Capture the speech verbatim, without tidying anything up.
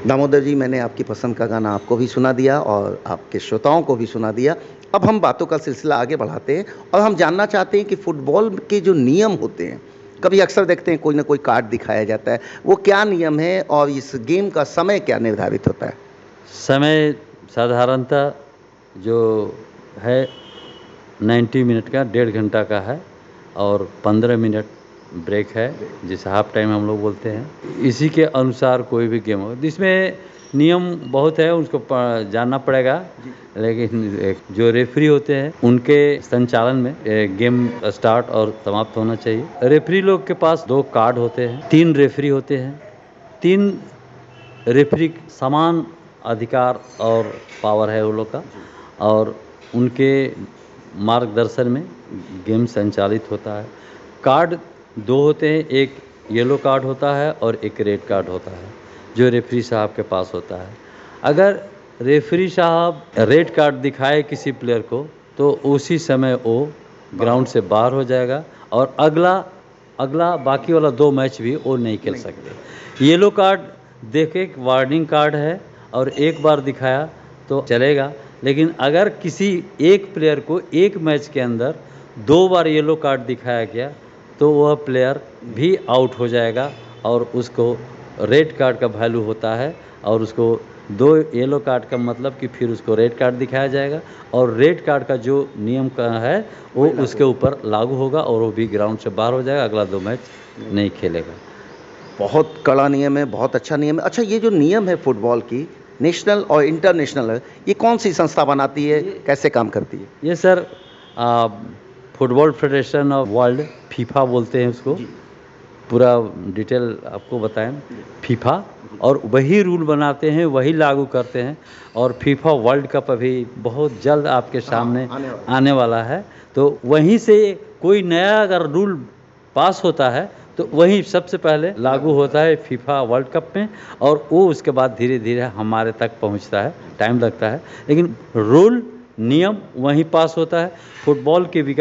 दामोदर जी, मैंने आपकी पसंद का गाना आपको भी सुना दिया और आपके श्रोताओं को भी सुना दिया। अब हम बातों का सिलसिला आगे बढ़ाते हैं और हम जानना चाहते हैं कि फुटबॉल के जो नियम होते हैं, कभी अक्सर देखते हैं कोई ना कोई कार्ड दिखाया जाता है, वो क्या नियम है और इस गेम का समय क्या निर्धारित होता है? समय साधारणतः जो है नब्बे मिनट का, डेढ़ घंटा का है और पंद्रह मिनट ब्रेक है, जिसे हाफ टाइम हम लोग बोलते हैं। इसी के अनुसार कोई भी गेम हो, इसमें नियम बहुत है, उसको प जानना पड़ेगा। लेकिन एक जो रेफरी होते हैं, उनके संचालन में ए, गेम स्टार्ट और समाप्त होना चाहिए। रेफरी लोग के पास दो कार्ड होते हैं, तीन रेफरी होते हैं। तीन रेफरी समान अधिकार और पावर है वो लोग का, और उनके मार्गदर्शन में गेम संचालित होता है। कार्ड दो होते हैं, एक येलो कार्ड होता है और एक रेड कार्ड होता है, जो रेफरी साहब के पास होता है। अगर रेफरी साहब रेड कार्ड दिखाए किसी प्लेयर को, तो उसी समय वो ग्राउंड से बाहर हो जाएगा और अगला अगला बाकी वाला दो मैच भी वो नहीं खेल सकते। येलो कार्ड देख एक वार्निंग कार्ड है और एक बार दिखाया तो चलेगा, लेकिन अगर किसी एक प्लेयर को एक मैच के अंदर दो बार येलो कार्ड दिखाया गया तो वह प्लेयर भी आउट हो जाएगा और उसको रेड कार्ड का वैल्यू होता है, और उसको दो येलो कार्ड का मतलब कि फिर उसको रेड कार्ड दिखाया जाएगा और रेड कार्ड का जो नियम का है वो उसके ऊपर लागू होगा और वो भी ग्राउंड से बाहर हो जाएगा, अगला दो मैच नहीं खेलेगा। बहुत कड़ा नियम है, बहुत अच्छा नियम है। अच्छा, ये जो नियम है फुटबॉल की, नेशनल और इंटरनेशनल है, ये कौन सी संस्था बनाती है, कैसे काम करती है? ये sir uh, football federation of world, FIFA बोलते हैं उसको। पूरा डिटेल आपको बताएं, फीफा, और वही रूल बनाते हैं, वही लागू करते हैं। और फीफा वर्ल्ड कप अभी बहुत जल्द आपके सामने हाँ, आने वाला। आने वाला है, तो वहीं से कोई नया अगर रूल पास होता है तो वही सबसे पहले लागू होता है फीफा वर्ल्ड कप में, और वो उसके बाद धीरे धीरे हमारे तक पहुंचता है, टाइम लगता है, लेकिन रूल नियम वहीं पास होता है। फुटबॉल के विकास